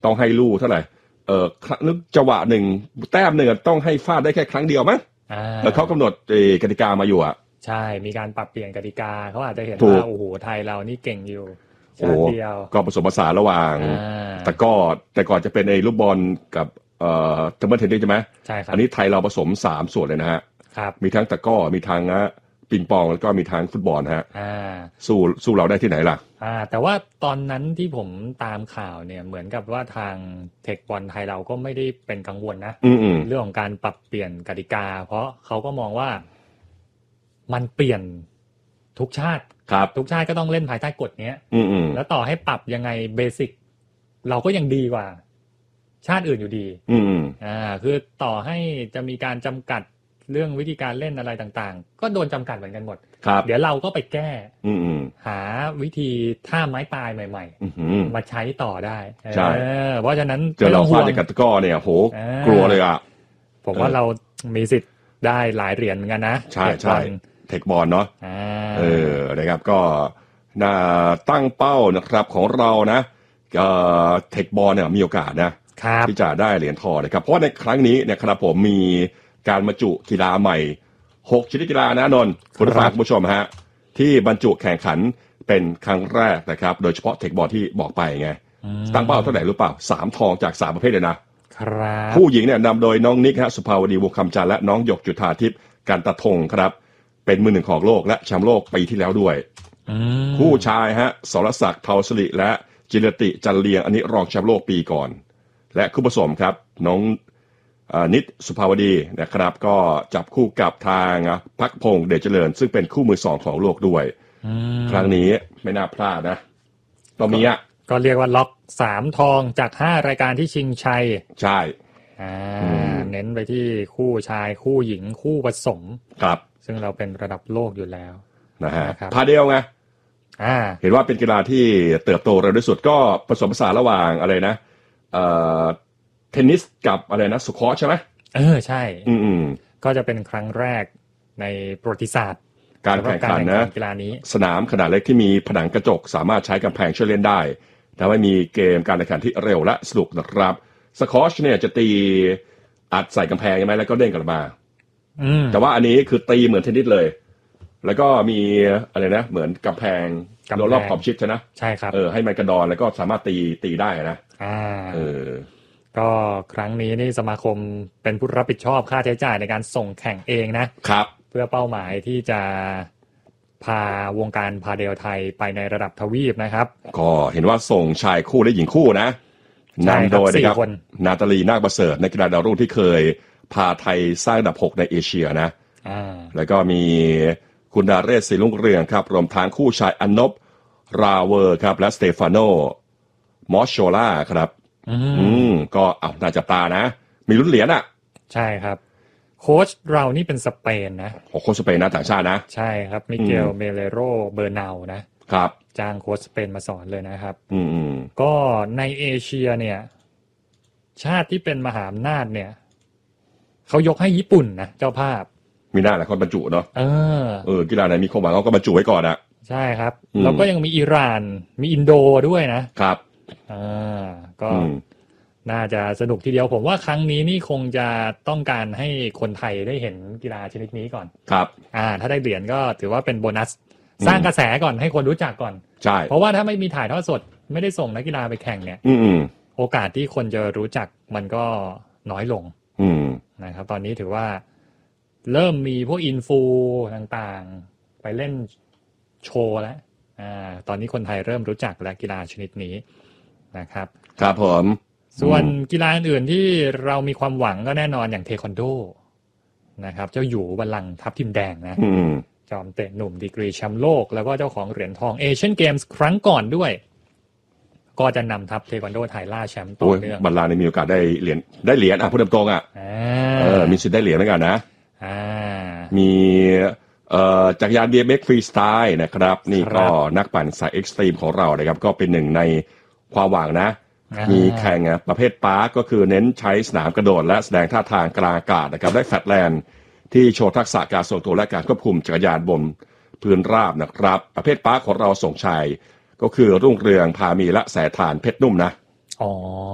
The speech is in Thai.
ต้องให้ลู่เท่าไหร่นึกจังหวะหนึ่งแต้มหนึ่งต้องให้ฟาดได้แค่ครั้งเดียวมั้งแล้วเขากำหนดกติกามาอยู่อ่ะใช่มีการปรับเปลี่ยนกติกาเขาอาจจะเห็นว่าโอ้โหไทยเรานี่เก่งอยู่ชาติเดียวก็ผสมผสานระหว่างแต่ก่อนจะเป็นไอ้ลูกบอลกับเทเบิลเทนนิสใช่ไหมใช่ครับอันนี้ไทยเราผสม3ส่วนเลยนะฮะครับมีทั้งตะก้อมีทั้งปิงปองแล้วก็มีทั้งฟุตบอลฮะสู้เราได้ที่ไหนล่ะแต่ว่าตอนนั้นที่ผมตามข่าวเนี่ยเหมือนกับว่าทางเทคบอลไทยเราก็ไม่ได้เป็นกังวลนะเรื่องของการปรับเปลี่ยนกติกาเพราะเขาก็มองว่ามันเปลี่ยนทุกชาติทุกชาติก็ต้องเล่นภายใต้กฎนี้แล้วต่อให้ปรับยังไงเบสิกเราก็ยังดีกว่าชาติอื่นอยู่ดีคือต่อให้จะมีการจำกัดเรื่องวิธีการเล่นอะไรต่างๆก็โดนจำกัดเหมือนกันหมดเดี๋ยวเราก็ไปแก้หาวิธีท่าไม้ตายใหม่ๆมาใช้ต่อได้เพราะฉะนั้นเจอเราฟาดในกัตก้อเนี่ยโหกลัวเลยอ่ะผมว่าเรามีสิทธิ์ได้หลายเหรียญเหมือนกันนะใช่เทคบอลเนาะนะครับก็ตั้งเป้านะครับของเรานะเทคบอลเนี่ยมีโอกาสนะที่จะได้เหรียญทองนะครับเพราะในครั้งนี้เนี่ยครับผมมีการบรรจุกีฬาใหม่6ชนิดกีฬานะนนท์คุณผู้ชมฮะที่บรรจุแข่งขันเป็นครั้งแรกนะครับโดยเฉพาะเทคบอลที่บอกไปไงตั้งเป้าเท่าไหร่รู้เปล่า3ทองจาก3ประเภทเลยนะครับผู้หญิงเนี่ยนำโดยน้องนิกฮะสุภาวดีวงคำจันทร์และน้องหยกจุฑาทิพย์กันตะทงครับเป็นมือหนึ่งของโลกและแชมป์โลกปีที่แล้วด้วยผู้ชายฮะสรศักดิ์เทาสลิและจิรติจันเลียงอันนี้รองแชมป์โลกปีก่อนและคู่ผสมครับน้องนิดสุภาวดีนะครับก็จับคู่กับทางพักพงษ์เดชเจริญซึ่งเป็นคู่มือ2ของโลกด้วยครั้งนี้ไม่น่าพลาดนะตอนนี้ก็เรียกว่าล็อก3ทองจาก5รายการที่ชิงชัยใช่เน้นไปที่คู่ชายคู่หญิงคู่ผสมครับซึ่งเราเป็นระดับโลกอยู่แล้วนะฮะพาเดลไงเห็นว่าเป็นกีฬาที่เติบโตเร็วที่สุดก็ผสมผสานระหว่างอะไรนะเทนนิสกับอะไรนะสควอชใช่ไหมใช่ก็จะเป็นครั้งแรกในประวัติศาสตร์การแข่งขันนะกีฬานี้สนามขนาดเล็กที่มีผนังกระจกสามารถใช้กำแพงช่วยเล่นได้ทำให้มีเกมการแข่งขันที่เร็วและสนุกนะครับสควอชเนี่ยจะตีอัดใส่กำแพงใช่ไหมแล้วก็เด้งกลับมาแต่ว่าอันนี้คือตีเหมือนเทนนิสเลยแล้วก็มีอะไรนะเหมือนกำแพงรอบขอบชิดใช่ไหมใช่ครับให้มันกระดอนแล้วก็สามารถตีได้นะก็ครั้งนี้นี่สมาคมเป็นผู้รับผิดชอบค่าใช้จ่ายในการส่งแข่งเองนะครับเพื่อเป้าหมายที่จะพาวงการพาเดลไทยไปในระดับทวีปนะครับก็เห็นว่าส่งชายคู่และหญิงคู่นะนำโดยนะครับนาตาลีนาคประเสริฐนักกีฬาดาวรุ่งที่เคยพาไทยสร้างอันดับ6ในเอเชียนะแล้วก็มีคุณดาเรศศรีรุ่งเรืองครับรวมทั้งคู่ชายอนบราเวอร์ครับและสเตฟานโนมอสโชล่าครับก็น่าจับตานะมีลุ้นเหรียญใช่ครับโค้ชเรานี่เป็นสเปนนะโค้ชสเปนนะต่างชาตินะใช่ครับมิเกลเมเลโรเบอร์นาลนะครับจ้างโค้ชสเปนมาสอนเลยนะครับก็ในเอเชียเนี่ยชาติที่เป็นมหาอำนาจเนี่ยเขายกให้ญี่ปุ่นนะเจ้าภาพมีหน้าหลายคนบรรจุเนาะกีฬาไหนมีความหวังเขาก็บรรจุไว้ก่อนใช่ครับแล้วก็ยังมีอิหร่านมีอินโดด้วยนะครับก็น่าจะสนุกทีเดียวผมว่าครั้งนี้นี่คงจะต้องการให้คนไทยได้เห็นกีฬาชนิดนี้ก่อนครับถ้าได้เหรียญก็ถือว่าเป็นโบนัสสร้างกระแสก่อนให้คนรู้จักก่อนใช่เพราะว่าถ้าไม่มีถ่ายทอดสดไม่ได้ส่งนักกีฬาไปแข่งเนี่ยโอกาสที่คนจะรู้จักมันก็น้อยลงนะครับตอนนี้ถือว่าเริ่มมีพวกอินฟูต่างๆไปเล่นโชว์แล้วตอนนี้คนไทยเริ่มรู้จักและกีฬาชนิดนี้นะครับครับผมส่วนกีฬาอื่นที่เรามีความหวังก็แน่นอนอย่างเทควันโดนะครับเจ้าอยู่บัลลังก์ทัพทิมแดงนะจอมเตะหนุ่มดีกรีแชมป์โลกแล้วก็เจ้าของเหรียญทองเอเชียนเกมส์ครั้งก่อนด้วยก็จะนำทัพเทควันโดไทยล่าแชมป์ต่อเนื่องบัลลังก์นี่มีโอกาสได้เหรียญพูดตรงๆมีสิทธิ์ได้เหรียญเหมือนกันนะมีจักรยานBMXฟรีสไตล์นะครับนี่ก็นักปั่นสายเอ็กซ์ตรีมของเรานะครับก็เป็นหนึ่งในความหวังนะมีแข่งประเภทปาร์คก็คือเน้นใช้สนามกระโดดและแสดงท่าทางกลางอากาศนะครับได้แฟลตแลนด์ที่โชว์ทักษะการทรงตัวและการควบคุมจักรยานบนพื้นราบนะครับประเภทปาร์คของเราส่งชัยก็คือรุ่งเรืองพามีและแสฐานเพชรนุ่มนะ